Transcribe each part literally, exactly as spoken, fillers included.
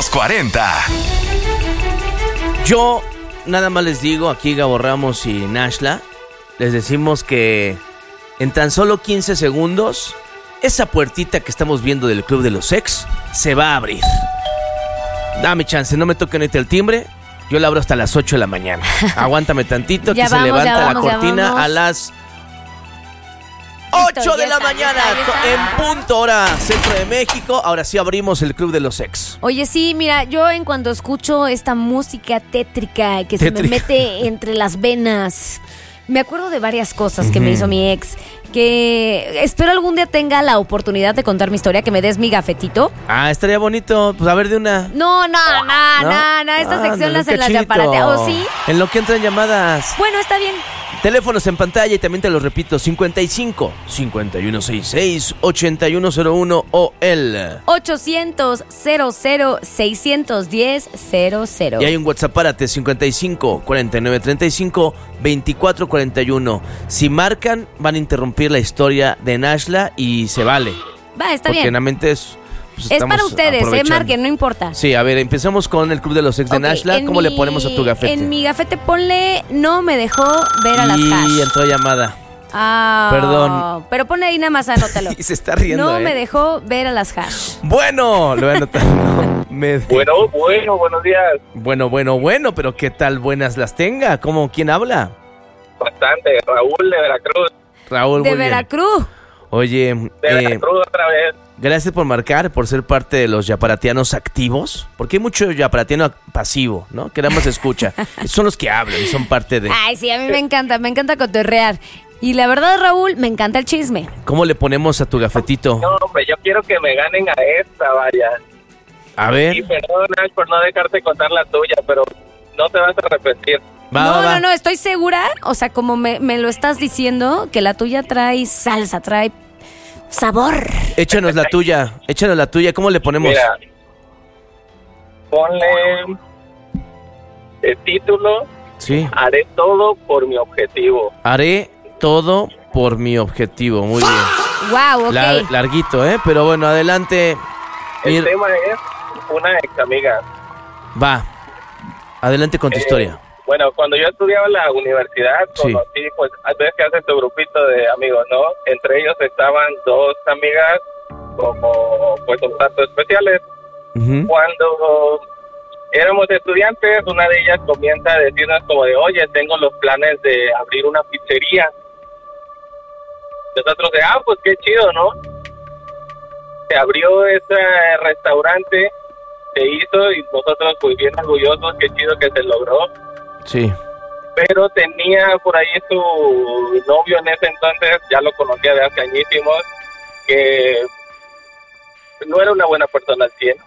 los cuarenta. Yo nada más les digo, aquí Gabo Ramos y Nashla, les decimos que en tan solo quince segundos, esa puertita que estamos viendo del Club de los Ex se va a abrir. Dame chance, no me toquen ahorita el timbre. Yo la abro hasta las ocho de la mañana. Aguántame tantito, que se levanta vamos, la cortina a las ocho de la mañana, en punto hora Centro de México. Ahora sí abrimos el Club de los Ex. Oye, sí, mira, yo en cuanto escucho esta música tétrica que tétrica. se me mete entre las venas, me acuerdo de varias cosas que uh-huh. me hizo mi ex, que espero algún día tenga la oportunidad de contar mi historia, que me des mi gafetito. Ah, estaría bonito, pues a ver de una. No, no, no, no, no, esta ah, sección la hacen las de Aparatea, ¿o sí? En lo que entran llamadas. Bueno, está bien. Teléfonos en pantalla y también te lo repito, cincuenta y cinco, cincuenta y uno sesenta y seis, ochenta y uno cero uno o el ochocientos, cero cero, seiscientos diez, cero cero. Y hay un WhatsApp, párate, cincuenta y cinco, cuarenta y nueve, treinta y cinco, veinticuatro, cuarenta y uno. Si marcan, van a interrumpir la historia de Nashla y se vale. Va, está porque bien. Porque realmente es... Pues es para ustedes, eh, marquen, no importa. Sí, a ver, empezamos con el Club de los Ex de okay, Nashla. ¿Cómo mi, le ponemos a tu gafete? En mi gafete ponle, no me dejó ver a las hash. hash. Y entró llamada. Ah, perdón. Pero ponle ahí nada más, anótalo. Y se está riendo, No eh. me dejó ver a las hash. Bueno, lo voy a anotar. No, me... Bueno, bueno, buenos días. Bueno, bueno, bueno, pero ¿qué tal buenas las tenga? ¿Cómo? ¿Quién habla? Bastante, Raúl de Veracruz. Raúl, de muy Veracruz. Bien. Oye, de eh, Veracruz otra vez. Gracias por marcar, por ser parte de los yaparatianos activos, porque hay mucho yaparatiano pasivo, ¿no? Que nada más escucha. Son los que hablan y son parte de... Ay, sí, a mí me encanta, me encanta cotorrear. Y la verdad, Raúl, me encanta el chisme. ¿Cómo le ponemos a tu gafetito? No, hombre, yo quiero que me ganen a esta, vaya. A ver. Y perdón, Nash, por no dejarte contar la tuya, pero no te vas a repetir. Va, no, va, va. no, no, estoy segura, o sea, como me, me lo estás diciendo, que la tuya trae salsa, trae sabor. Échanos la tuya, échanos la tuya, ¿cómo le ponemos? Mira, ponle el título, sí. Haré todo por mi objetivo. Haré todo por mi objetivo, muy bien. Wow, ok. Lar- larguito, ¿eh? Pero bueno, adelante. El Mir- tema es una ex amiga. Va, adelante con tu eh, historia. Bueno, cuando yo estudiaba en la universidad, Sí. conocí, pues, a veces que haces tu grupito de amigos, ¿no? Entre ellos estaban dos amigas como, pues, un tanto especiales. Uh-huh. Cuando éramos estudiantes, una de ellas comienza a decirnos como de, oye, tengo los planes de abrir una pizzería. Nosotros de, ah, pues qué chido, ¿no? Se abrió ese restaurante, se hizo y nosotros pues bien orgullosos, qué chido que se logró. Sí. Pero tenía por ahí su novio en ese entonces, ya lo conocía de hace añísimos, que no era una buena persona al cien.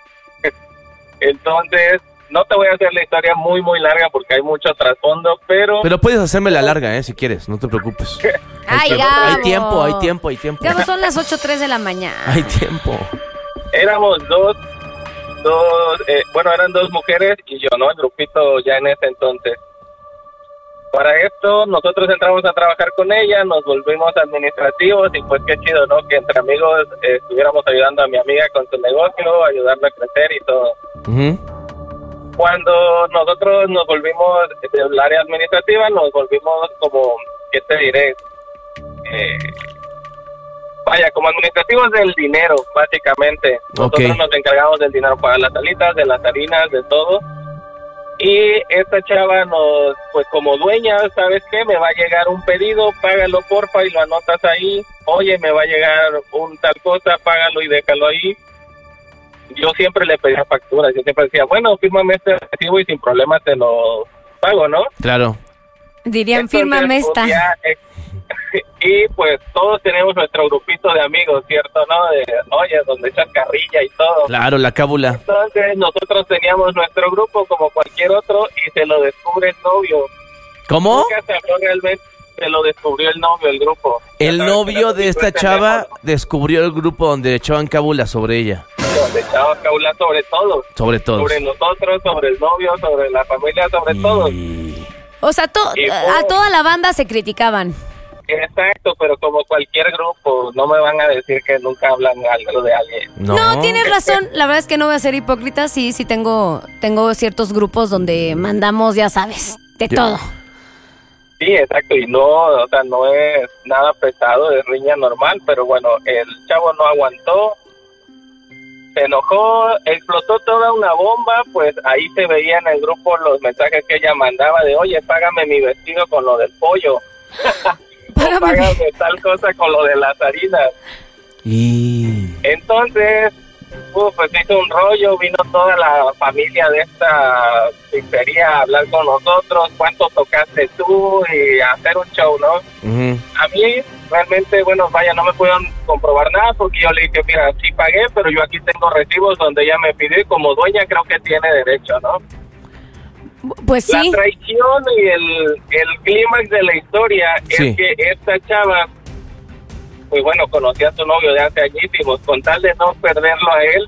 Entonces, no te voy a hacer la historia muy, muy larga porque hay mucho trasfondo, pero... Pero puedes hacerme la larga, ¿eh? Si quieres, no te preocupes. Ay, hay, Gabo. hay tiempo, hay tiempo, hay tiempo. Gabo, son las ocho tres de la mañana. Hay tiempo. Éramos dos, dos, eh, bueno, eran dos mujeres y yo, ¿no? El grupito ya en ese entonces. Para esto, nosotros entramos a trabajar con ella, nos volvimos administrativos y pues qué chido, ¿no? Que entre amigos eh, estuviéramos ayudando a mi amiga con su negocio, ayudarla a crecer y todo. Uh-huh. Cuando nosotros nos volvimos del área administrativa, nos volvimos como, ¿qué te diré? Eh, vaya, como administrativos del dinero, básicamente. Nosotros okay. nos encargamos del dinero para las salitas, de las harinas, de todo. Y esta chava nos, pues como dueña, ¿sabes qué? Me va a llegar un pedido, págalo porfa y lo anotas ahí. Oye, me va a llegar un tal cosa, págalo y déjalo ahí. Yo siempre le pedía facturas, yo siempre decía, bueno, fírmame este recibo y sin problema te lo pago, ¿no? Claro. Dirían, entonces, fírmame esta. Pues, ya, eh, y pues todos tenemos nuestro grupito de amigos, ¿cierto? ¿No? De, oye, donde echas carrilla y todo. Claro, la cábula. Entonces nosotros teníamos nuestro grupo como cualquier otro y se lo descubre el novio. ¿Cómo? Nunca se habló realmente, se lo descubrió el novio, el grupo. El ¿Sabes? novio de esta chava teléfono. descubrió el grupo donde echaban cábula sobre ella. Donde echaba cábula sobre todo. Sobre todos. Sobre nosotros, sobre el novio, sobre la familia, sobre y... todos. O sea, to- Y, oh, a toda la banda se criticaban. Exacto, pero como cualquier grupo, no me van a decir que nunca hablan algo de alguien. No, no tienes razón. La verdad es que no voy a ser hipócrita. Sí, sí tengo, tengo ciertos grupos donde mandamos, ya sabes, de Ya. todo. Sí, exacto, y no, o sea, no es nada pesado, es riña normal, pero bueno, el chavo no aguantó, se enojó, explotó toda una bomba, pues ahí se veía en el grupo los mensajes que ella mandaba de, oye, págame mi vestido con lo del pollo. Págame. O págame tal cosa con lo de las harinas. Y... Entonces, uh, pues hizo un rollo, vino toda la familia de esta pizzería a hablar con nosotros, cuánto tocaste tú y a hacer un show, ¿no? Uh-huh. A mí, realmente, bueno, vaya, no me pudieron comprobar nada porque yo le dije, mira, sí pagué, pero yo aquí tengo recibos donde ella me pidió y como dueña creo que tiene derecho, ¿no? Pues sí. La traición y el, el clímax de la historia Sí. es que esta chava, pues bueno, conocía a su novio de hace añísimos, con tal de no perderlo a él,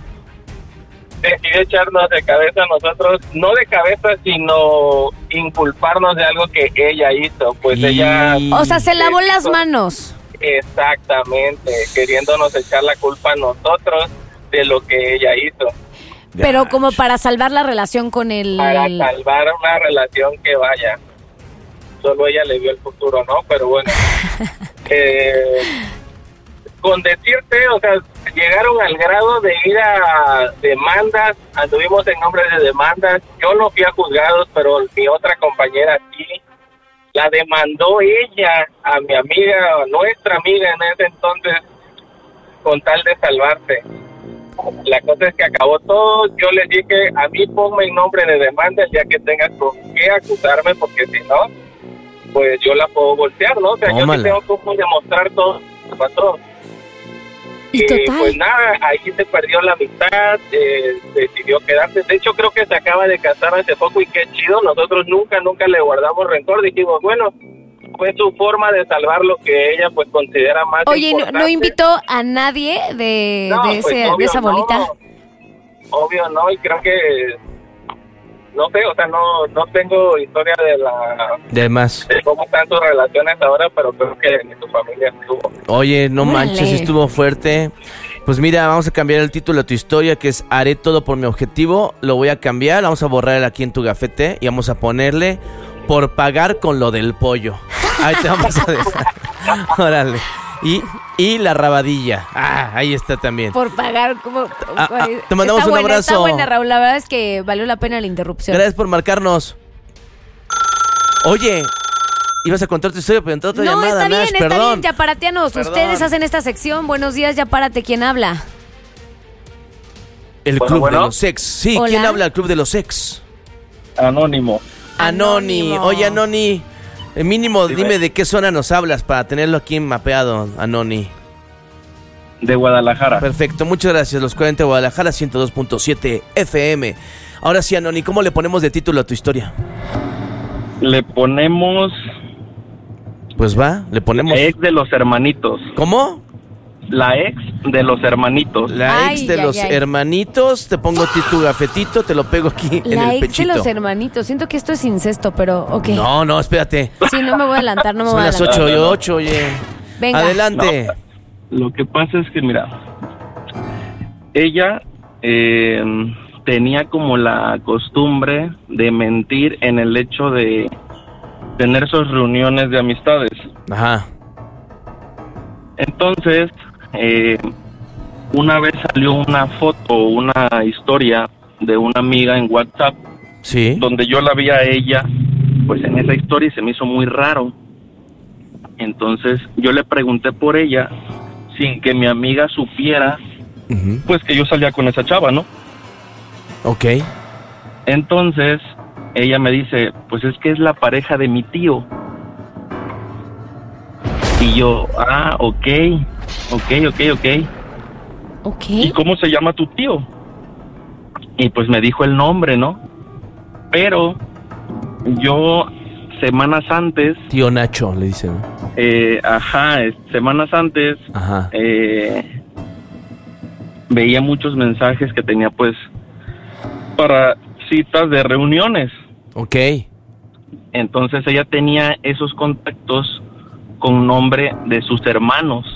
decidió echarnos de cabeza a nosotros, no de cabeza, sino inculparnos de algo que ella hizo, pues Y- ella... O sea, se lavó las hizo- manos. Exactamente, queriéndonos echar la culpa a nosotros de lo que ella hizo, Pero como para salvar la relación con el... para salvar una relación que vaya, solo ella le vio el futuro, ¿no? Pero bueno, eh, con decirte, o sea, llegaron al grado de ir a demandas, anduvimos en nombre de demandas, yo no fui a juzgados, pero mi otra compañera sí, la demandó ella a mi amiga, a nuestra amiga en ese entonces, con tal de salvarse. La cosa es que acabó todo, yo les dije, a mí ponme en nombre de demanda el día que tengas con qué acusarme, porque si no, pues yo la puedo golpear, ¿no? O sea, Tómala. yo sí tengo que demostrar todo lo que pasó. Y Y total. pues nada, ahí se perdió la amistad, eh, decidió quedarse. De hecho, creo que se acaba de casar hace poco y qué chido. Nosotros nunca, nunca le guardamos rencor. Dijimos, bueno, fue su forma de salvar lo que ella pues considera más Oye, ¿no, importante. no invitó a nadie de, No, de, pues, ese, obvio de esa no. bolita? Obvio no, y creo que... No sé, o sea, no, no tengo historia de la... De más. de cómo están sus relaciones ahora, pero creo que en su familia estuvo. Oye, no Órale. manches, estuvo fuerte. Pues mira, vamos a cambiar el título de tu historia, que es Haré todo por mi objetivo. Lo voy a cambiar, vamos a borrar aquí en tu gafete y vamos a ponerle por pagar con lo del pollo. Ahí te vamos a dejar. Órale. Y, y la rabadilla. Ah, ahí está también. Por pagar como... Ah, ah, te mandamos Está un buena, Está abrazo. buena, Raúl. La verdad es que valió la pena la interrupción. Gracias por marcarnos. Oye, ibas a contar tu historia, pero entró otra No, llamada, está bien, Nash, está perdón. bien, Yaparatianos. Perdón. Ustedes hacen esta sección. Buenos días, Yapárate. ¿Quién habla? El Bueno, Club bueno. de los Ex. Sí, Hola. ¿quién habla? El Club de los Ex. Anónimo. Anoni. Anónimo. Oye, Anoni. eh, Mínimo, Dime. dime de qué zona nos hablas para tenerlo aquí mapeado, Anoni. De Guadalajara. Perfecto, muchas gracias. Los cuarenta de Guadalajara, ciento dos punto siete F M. Ahora sí, Anoni, ¿cómo le ponemos de título a tu historia? Le ponemos Pues va, le ponemos... la ex de los hermanitos. ¿Cómo? La ex de los hermanitos. La Ay, ex de ay, los ay. hermanitos. Te pongo ti tu gafetito, te lo pego aquí en La el ex de pechito. los hermanitos. Siento que esto es incesto, pero ok. No, no, espérate. Sí, no me voy a adelantar, no me Son voy a las adelantar. ocho y No, no, no. ocho, oye. Venga. Adelante. Lo que pasa es que, mira, ella eh, tenía como la costumbre de mentir en el hecho de tener sus reuniones de amistades. Ajá. Entonces, eh, una vez salió una foto, una historia de una amiga en WhatsApp, Sí. donde yo la vi a ella, pues en esa historia y se me hizo muy raro. Entonces yo le pregunté por ella, sin que mi amiga supiera, Ujú. pues que yo salía con esa chava, ¿no? Ok. Entonces ella me dice, pues es que es la pareja de mi tío. Y yo, ah, ok, ok, ok, ok. Ok. ¿Y cómo se llama tu tío? Y pues me dijo el nombre, ¿no? Pero yo, semanas antes, Tío Nacho, le dice, ¿no? eh, ajá, es- semanas antes, Ajá. eh, veía muchos mensajes que tenía pues para citas de reuniones. Ok. Entonces ella tenía esos contactos con nombre de sus hermanos.